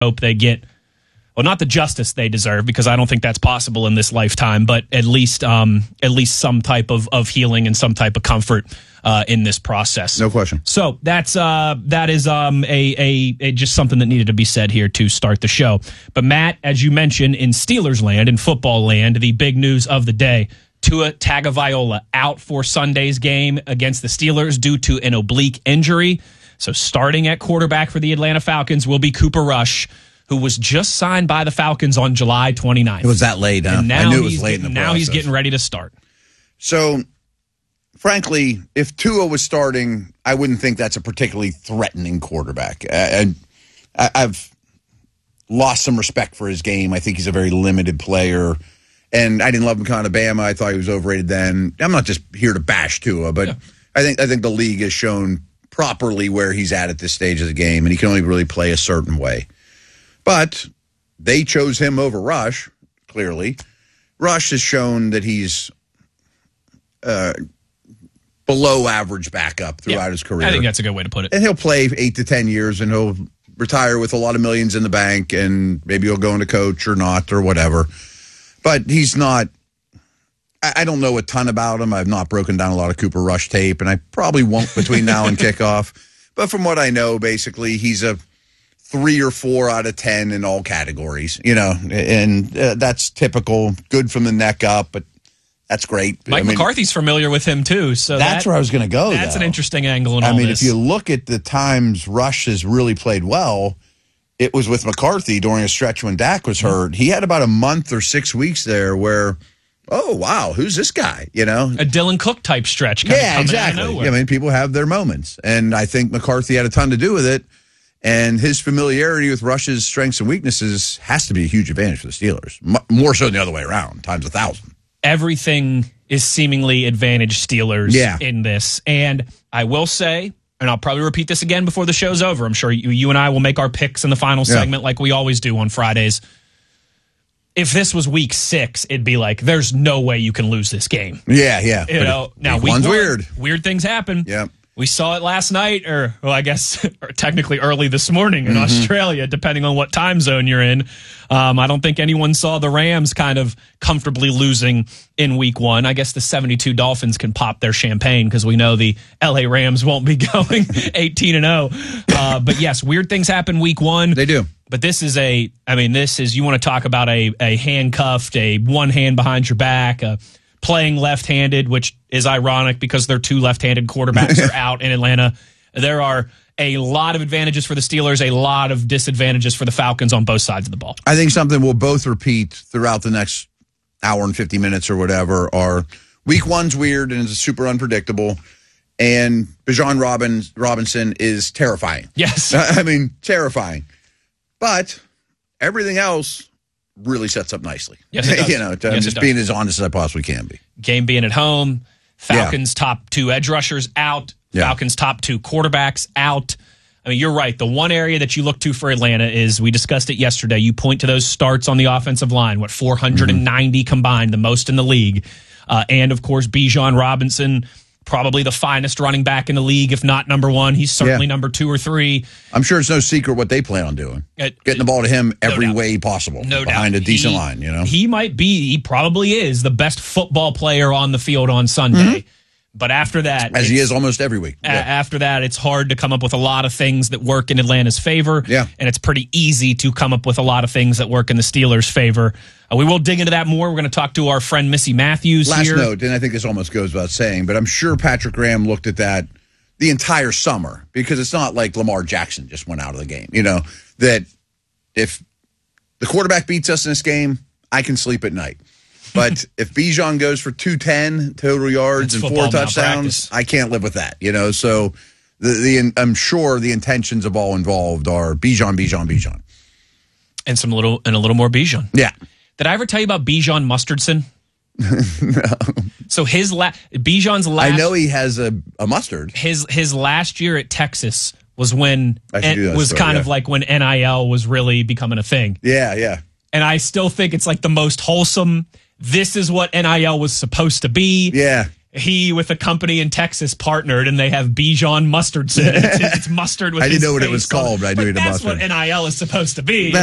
hope they get, well, not the justice they deserve, because I don't think that's possible in this lifetime, but at least some type of healing and some type of comfort in this process. No question. So that is a just something that needed to be said here to start the show. But Matt, as you mentioned, in Steelers land, in football land, the big news of the day: Tua Tagovailoa out for Sunday's game against the Steelers due to an oblique injury. So starting at quarterback for the Atlanta Falcons will be Cooper Rush, who was just signed by the Falcons on July 29th. It was that late, huh? And now I knew it was late in the process. Now he's getting ready to start. So, frankly, if Tua was starting, I wouldn't think that's a particularly threatening quarterback. And I've lost some respect for his game. I think he's a very limited player. And I didn't love him coming to Bama. I thought he was overrated then. I'm not just here to bash Tua, but yeah. I think the league has shown properly where he's at this stage of the game, and he can only really play a certain way. But they chose him over Rush, clearly. Rush has shown that he's below average backup throughout his career. I think that's a good way to put it. And he'll play 8 to 10 years, and he'll retire with a lot of millions in the bank, and maybe he'll go into coach or not or whatever. But he's not – I don't know a ton about him. I've not broken down a lot of Cooper Rush tape, and I probably won't between now and kickoff. But from what I know, basically, he's a 3 or 4 out of 10 in all categories, and that's typical. Good from the neck up, but that's great. Mike McCarthy's familiar with him too, so that's where I was going to go. That's an interesting angle in all this. If you look at the times Rush has really played well, it was with McCarthy during a stretch when Dak was hurt. He had about a month or 6 weeks there where, oh, wow, who's this guy? A Dylan Cook type stretch. Yeah, exactly. People have their moments, and I think McCarthy had a ton to do with it. And his familiarity with Rush's strengths and weaknesses has to be a huge advantage for the Steelers. More so than the other way around, times 1,000. Everything is seemingly advantage Steelers in this. And I will say, and I'll probably repeat this again before the show's over, I'm sure you and I will make our picks in the final segment like we always do on Fridays. If this was week 6, it'd be like, there's no way you can lose this game. Yeah. Now week 1's weird. Weird things happen. Yeah. We saw it last night, or I guess technically early this morning in Australia, depending on what time zone you're in. I don't think anyone saw the Rams kind of comfortably losing in week 1. I guess the 72 Dolphins can pop their champagne because we know the LA Rams won't be going 18-0. But yes, weird things happen week 1. They do. But this is you want to talk about a handcuffed, a one hand behind your back, playing left-handed, which is ironic because their 2 left-handed quarterbacks are out in Atlanta. There are a lot of advantages for the Steelers, a lot of disadvantages for the Falcons on both sides of the ball. I think something we'll both repeat throughout the next hour and 50 minutes or whatever are week 1's weird and it's super unpredictable, and Bijan Robinson is terrifying. Yes. Terrifying. But everything else really sets up nicely. Yes, it does. I'm just being as honest as I possibly can be. Game being at home, Falcons' top 2 edge rushers out, Falcons' top 2 quarterbacks out. You're right. The one area that you look to for Atlanta is, we discussed it yesterday, you point to those starts on the offensive line, 490 combined, the most in the league. And, of course, Bijan Robinson, probably the finest running back in the league, if not number 1. He's certainly number 2 or 3. I'm sure it's no secret what they plan on doing. Getting the ball to him every way possible. No behind doubt. A decent line, He probably is the best football player on the field on Sunday. But after that... As he is almost every week. After that, it's hard to come up with a lot of things that work in Atlanta's favor. Yeah. And it's pretty easy to come up with a lot of things that work in the Steelers' favor. We will dig into that more. We're going to talk to our friend Missy Matthews here. Last note, and I think this almost goes without saying, but I'm sure Patrick Graham looked at that the entire summer, because it's not like Lamar Jackson just went out of the game. That if the quarterback beats us in this game, I can sleep at night. But if Bijan goes for 210 total yards and 4 touchdowns, I can't live with that. So I'm sure the intentions of all involved are Bijan. And a little more Bijan. Yeah. Did I ever tell you about Bijan Mustardson? No. So Bijan's last... I know he has a mustard. His last year at Texas was when of like when NIL was really becoming a thing. Yeah. And I still think it's like the most wholesome... This is what NIL was supposed to be. Yeah. he with a company in Texas partnered, and they have Bijan Mustardson. It's mustard with I didn't his know what it face was called, but I knew it was that's mustard. what NIL is supposed to be.